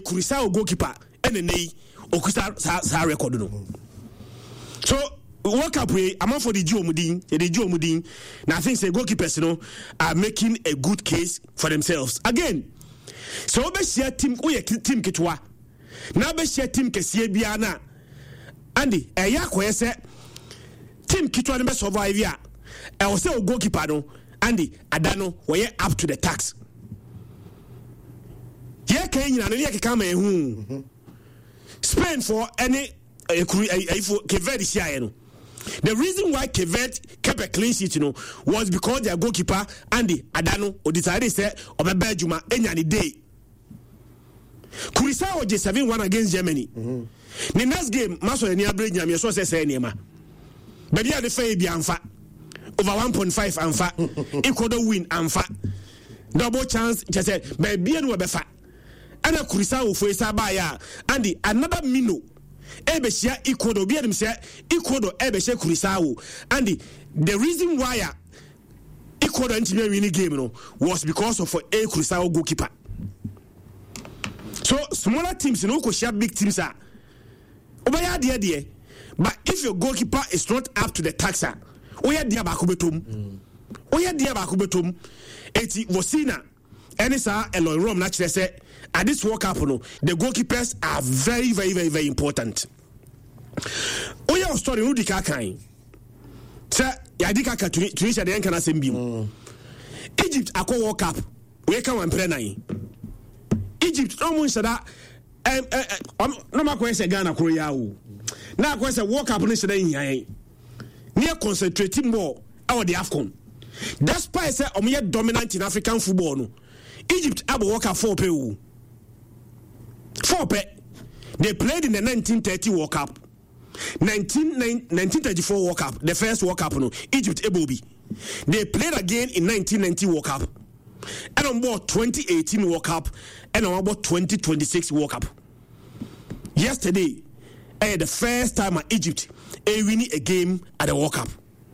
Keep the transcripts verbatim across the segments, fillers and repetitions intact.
Curaçao goalkeeper and nei okusa sa record no. So World Cup we among for the Joe Mudin, the Joe Mudin. Now I think say goalkeepers, you know, are making a good case for themselves. Again, so be share team we team kitwa. Now be share team kesie biana. Andy, e ya kwese team kitwa no be survive ya. E wo say goalkeeper no, Andy, adano we up to the tax. Ye kan nyina no ye keka ma ehu. Spain for any e for Keved share no. The reason why Kevet kept a clean sheet, you know, was because their goalkeeper Andy Adano or decided say Obebe Juma any day. Curaçao J seven one against Germany. Mm-hmm. The next game, Maso and Yabri Yami so say Nema. But yeah, the fair be anfa over one point five anfa equal win anfa double chance. Just said, maybe no befa. And a Curaçao for Sabaya Andy another minnow. Ebeshia Ecuador, be say Ecuador, Ebeshia Curaçao, and the, the reason why Ecuador engineer winning game no, was because of a Curaçao goalkeeper. So smaller teams, you know, could share big teams are. Obaya dear dear, but if your goalkeeper is not up to the taxa, oya dear bakubetum, oya dear bakubetum, eti Vosina, and it's a Eloy Rome naturally say. At this World Cup, no, the goalkeepers are very, very, very, very important. Oh, yeah, story, who did Kakai? Sir, Yadika Tunisia, the Ankara Sembi. Egypt, a co World Cup. We come and play. Egypt, no one said that. No, my question, Ghana, Korea. Now, question, World Cup, near concentrating more out the AFCON. That's why I say, I'm yet dominant in African football. Egypt, I will work at four P U. Four pe. They played in the nineteen thirty World Cup, nineteen thirty-four World Cup, the first World Cup. No, Egypt Ebobi. They played again in nineteen ninety World Cup, and on board twenty eighteen World Cup, and on board twenty twenty-six World Cup. Yesterday, eh, the first time at Egypt, eh, winning a game at the World Cup.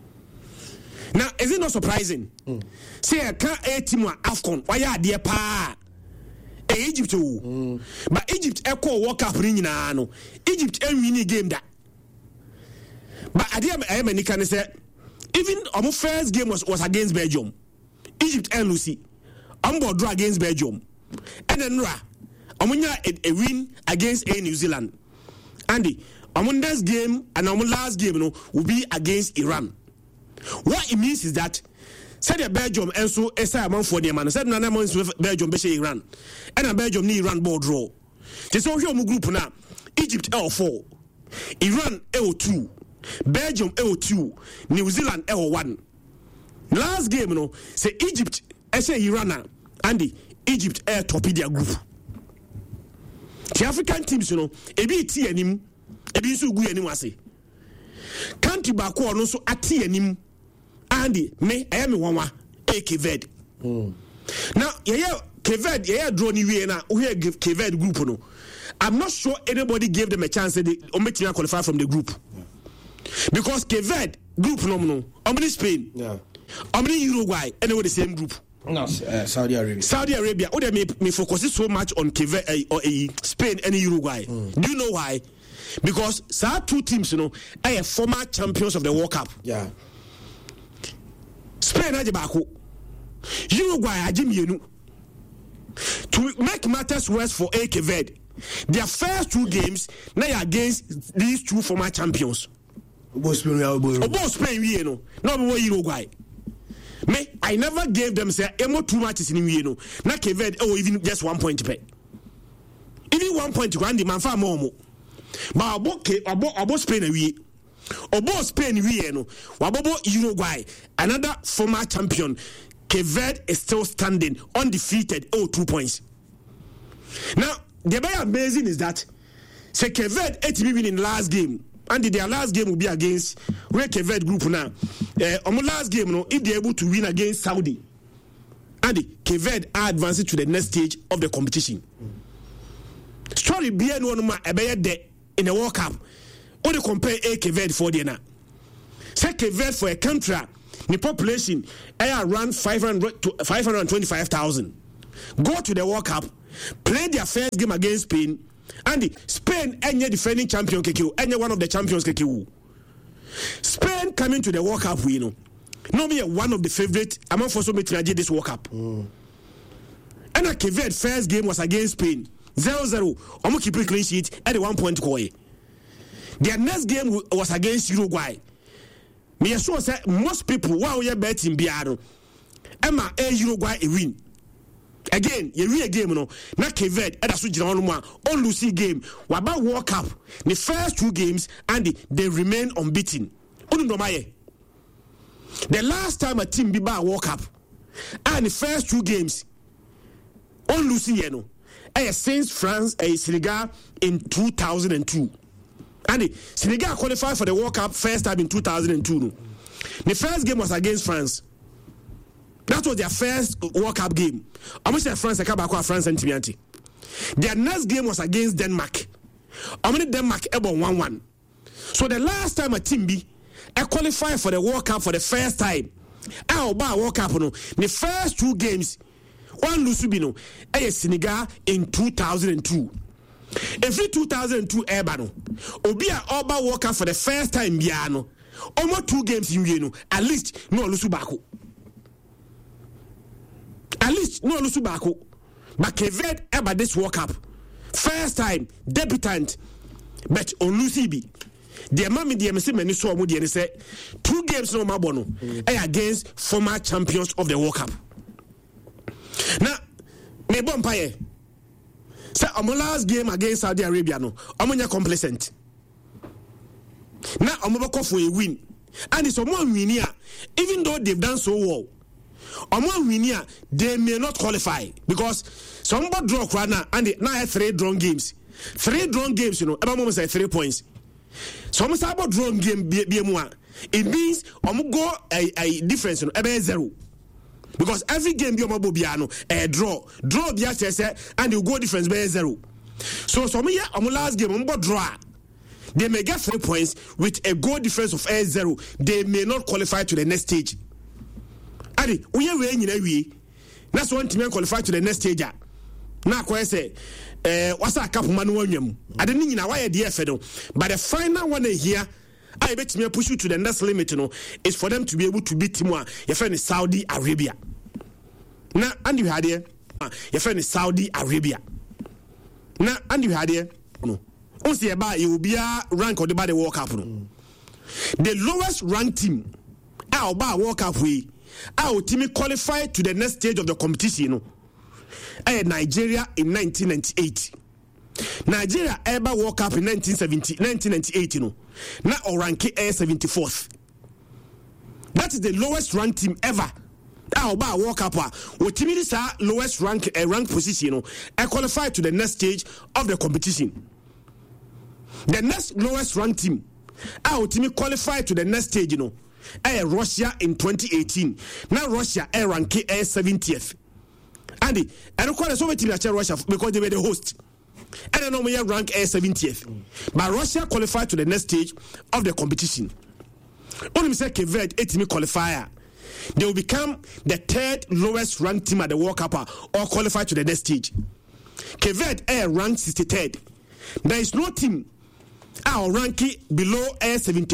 Now, is it not surprising? Mm. Say, I can't a team at AFCON. Why are they pa? Egypt, mm. But Egypt echo World Cup ring na no. Egypt a winning game that. But I didn't I am can say even our first game was, was against Belgium. Egypt and Lucy. Umbo draw against Belgium. And then Ra Amunya a, a win against a New Zealand. Andy, our next game and our last game no will be against Iran. What it means is that said the Belgium and so S I amount for the man said nine months with Belgium be Iran and a Belgium ni Iran ball draw. Just so here group now. Egypt L four, Iran L two, Belgium L two, New Zealand L one. Last game you know say Egypt I say Iran and the Egypt air top their group. The African teams you know e be ti anim e be so gu anim ase. Country back no so ati anim. Andy, me, I am one a Keved. Now, yeah, Keved, yeah, draw ni we na we give Keved group no. I'm not sure anybody gave them a chance that they Ometia qualify from the group. Because Keved group no no, Omni Spain, yeah, Omni Uruguay, anyway the same group. No, uh, Saudi Arabia. Saudi Arabia. Oh, they may, may focus so much on Keved uh, or uh, Spain and Uruguay. Mm. Do you know why? Because so two teams, you know, are former champions of the World Cup. Yeah. Spain ajibako, Uruguay ajimienu. To make matters worse for A K V, their first two games now against these two former champions. Both Spain, both Spain, you know, not Uruguay. Me, I never gave them say emo two matches in you know. Na K V, oh even just one point pay. Even one point to Andy man far more. But about about about Spain we. Obo Spain we no wabobo Uruguay, another former champion. Keved is still standing undefeated, oh two points. Now the very amazing is that say Keved eight win in last game, and their last game will be against where Keved group now. Uh, on the last game, no, if they're able to win against Saudi, and Keved are advancing to the next stage of the competition. Story be one ma ebeye de in the World Cup. What do you compare A K V for the na? Say K V for a country, the population around five hundred to five hundred twenty-five thousand. Go to the World Cup, played their first game against Spain, and the Spain any defending champion K Q, any one of the champions K Q. Spain coming to the World Cup, we know. No be one of the favorite among for so many this World Cup. Mm. And a Cape first game was against Spain. zero zero. Omo keep a clean sheet at the one point score. Their next game was against Uruguay. Me sure say most people wow you betting biano. Emma a Uruguay a win. Again, you win a game no. Na Cape Verde e da so gina on one on Lucy game. Waba World Cup. The first two games and the, they remain unbeaten. Onu no maye. The last time a team be ba World Cup and the first two games on Lucy you know. Eh, since France and Senegal in two thousand two. And the Senegal qualified for the World Cup first time in two thousand two. No. The first game was against France. That was their first World Cup game. I wish that France I come back with France and Timianti. Their next game was against Denmark. I mean Denmark about one one. So the last time a team be I qualified for the World Cup for the first time. I ba World Cup no. The first two games one Lusubino, eh Senegal in two thousand two. Every two thousand two Ebano, Obia Oba World Cup for the first time Biano. Almost two games in Yeno, at least no Lusubako. At least no Lusubako. But Kevet Eba this World Cup. First time, debutant, but on Lucibi. The mammy the M C many saw Moody and say two games no Mabono mm. against former champions of the World Cup. Now, me bompire. Say our last game against Saudi Arabia no, omonya complacent. Now omoboko for a win. And it's someone win here, even though they've done so well. Omo win here, they may not qualify because somebody draw now and they now have three drawn games. Three drawn games, you know, every moment say three points. Some about drawn game be be more. It means omo go a, a difference, you know, about zero. Because every game be omo biano a draw, draw be say and you go difference by zero. So some year omo last game omo draw. They may get three points with a goal difference of a zero. They may not qualify to the next stage. Adi, we are winning we. That's one team qualify to the next stage. Now, I say, eh, what's a couple man one? I didn't know why I did but the final one here, I bet me push you to the next limit. You know, is for them to be able to beat Timor. Your friend is Saudi Arabia. Now, and you had here, your friend is Saudi Arabia. Now, and you had here, no. Once you buy, you will be a rank or the body World Cup. Mm. The lowest ranked team, our bar World Cup we, our team qualified to the next stage of the competition. You know, uh, Nigeria in nineteen ninety-eight. Nigeria ever World Cup in nineteen seventy, nineteen ninety-eight. You know, now our rank is seventy-fourth. That is the lowest ranked team ever. Our bar World Cup, what team is our lowest rank uh, rank position? You know, I qualified to the next stage of the competition. The next lowest ranked team, our team qualified to the next stage, you know, eh, Russia in twenty eighteen. Now Russia eh, rank eh, seventieth. Andy, I don't call a Soviet team at Russia because they were the host. I don't know where rank eh, seventieth. But Russia qualified to the next stage of the competition. Only say Cape Verde a team qualifier. They will become the third lowest ranked team at the World Cup or qualify to the next stage. Cape Verde eh, ranked sixty-third. There is no team our ranking below A seventy